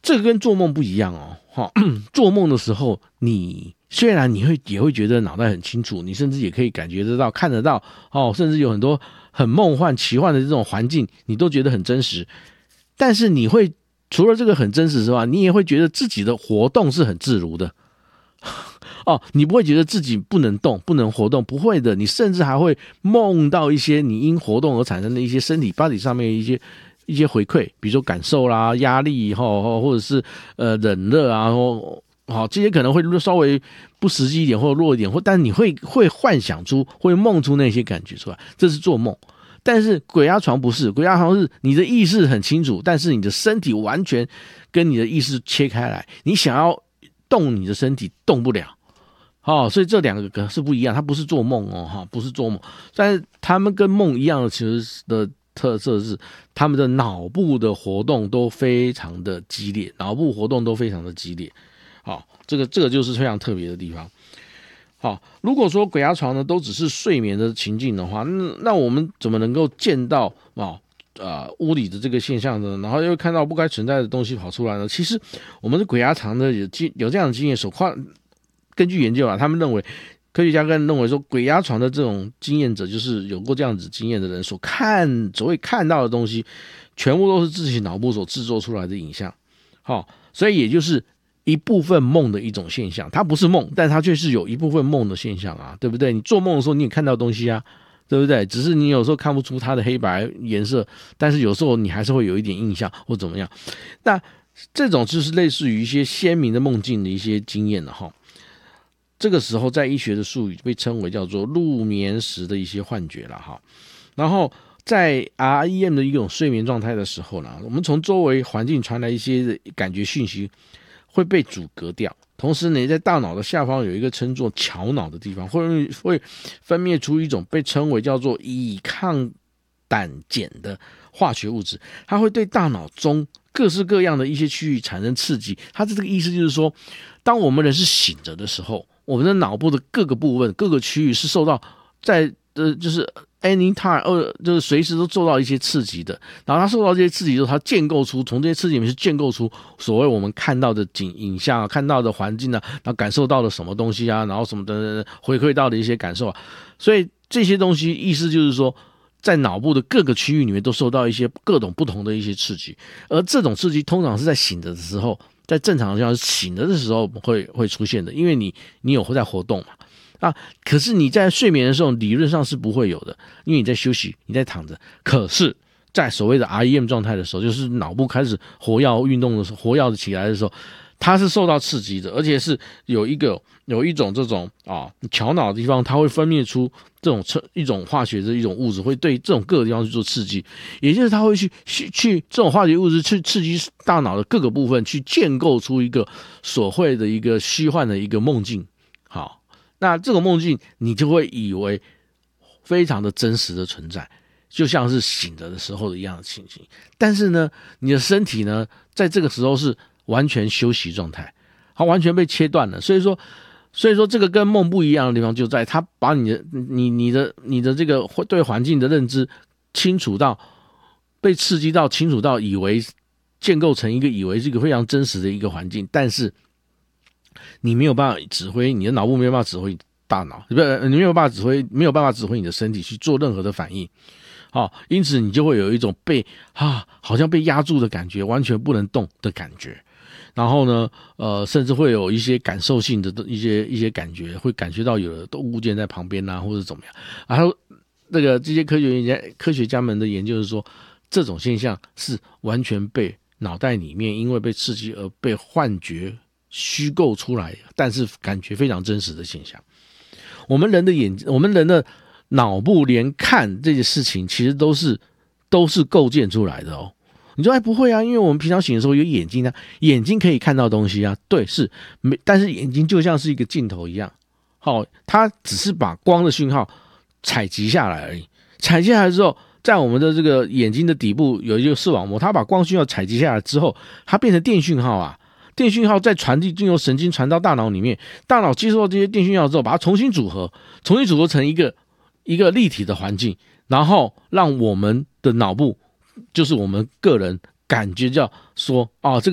这个跟做梦不一样哦。做梦的时候，你虽然也会觉得脑袋很清楚，你甚至也可以感觉得到、看得到甚至有很多很梦幻、奇幻的这种环境，你都觉得很真实。但是你会除了这个很真实之外，你也会觉得自己的活动是很自如的。你不会觉得自己不能动、不能活动，不会的。你甚至还会梦到一些你因活动而产生的一些身体 body 上面一些回馈，比如说感受啦、压力或者是冷热啊，这些可能会稍微不实际一点或弱一点，但你会幻想出、会梦出那些感觉出来，这是做梦。但是鬼压床不是，鬼压床是你的意识很清楚，但是你的身体完全跟你的意识切开来，你想要动你的身体动不了。所以这两个是不一样，它不是做梦不是做梦，但是他们跟梦一样的，其实的特色是他们的脑部的活动都非常的激烈，这个就是非常特别的地方。如果说鬼压床呢都只是睡眠的情境的话，那我们怎么能够见到屋里的这个现象呢？然后又看到不该存在的东西跑出来呢？其实我们的鬼压床呢有这样的经验，根据研究他们认为，科学家认为说，鬼压床的这种经验者，就是有过这样子经验的人所谓看到的东西，全部都是自己脑部所制作出来的影像。所以也就是一部分梦的一种现象，它不是梦，但它却是有一部分梦的现象啊，对不对？你做梦的时候你也看到东西啊，对不对？只是你有时候看不出它的黑白颜色，但是有时候你还是会有一点印象或怎么样。那这种就是类似于一些鲜明的梦境的一些经验了哈。这个时候在医学的术语被称为叫做入眠时的一些幻觉了哈。然后在 REM 的一种睡眠状态的时候呢，我们从周围环境传来一些感觉讯息会被阻隔掉，同时呢，在大脑的下方有一个称作桥脑的地方，会分泌出一种被称为叫做乙抗胆碱的化学物质，它会对大脑中各式各样的一些区域产生刺激。它的这个意思就是说，当我们人是醒着的时候，我们的脑部的各个部分、各个区域是受到就是 anytime 就是随时都受到一些刺激的。然后它受到这些刺激之后，它从这些刺激里面是建构出所谓我们看到的影像啊、看到的环境啊，然后感受到的什么东西啊，然后什么的回馈到的一些感受啊。所以这些东西意思就是说，在脑部的各个区域里面都受到一些各种不同的一些刺激，而这种刺激通常是在醒着的时候，在正常的情况下醒着的时候会出现的，因为你有在活动嘛可是你在睡眠的时候理论上是不会有的，因为你在休息，你在躺着。可是在所谓的 REM 状态的时候，就是脑部开始活跃运动的时候，活跃起来的时候，它是受到刺激的，而且是有一种这种桥脑的地方，它会分泌出一种化学的一种物质，会对这种各个地方去做刺激，也就是它会去这种化学物质去刺激大脑的各个部分，去建构出一个所谓的一个虚幻的一个梦境。好，那这个梦境你就会以为非常的真实的存在，就像是醒着的时候的一样的情形。但是呢，你的身体呢，在这个时候是完全休息状态，它完全被切断了。所以说这个跟梦不一样的地方就在它把你的这个对环境的认知清楚到被刺激到清楚到以为建构成以为是一个非常真实的一个环境，但是你没有办法指挥，你的脑部没有办法指挥大脑，你没有办法指挥你的身体去做任何的反应。因此你就会有一种好像被压住的感觉，完全不能动的感觉。然后呢，甚至会有一些感受性的一些感觉，会感觉到有的物件在旁边或者怎么样。然后这些科学家们的研究是说，这种现象是完全被脑袋里面因为被刺激而被幻觉虚构出来，但是感觉非常真实的现象。我们人的脑部连看这些事情其实都是构建出来的哦。你说不会啊，因为我们平常醒的时候有眼睛啊，眼睛可以看到东西啊，对，是，但是眼睛就像是一个镜头一样，它只是把光的讯号采集下来而已。采集下来之后，在我们的这个眼睛的底部有一个视网膜，它把光讯号采集下来之后，它变成电讯号啊，电讯号再经由神经传到大脑里面，大脑接收到这些电讯号之后，把它重新组合成一个立体的环境，然后让我们的脑部，就是我们个人感觉叫说这个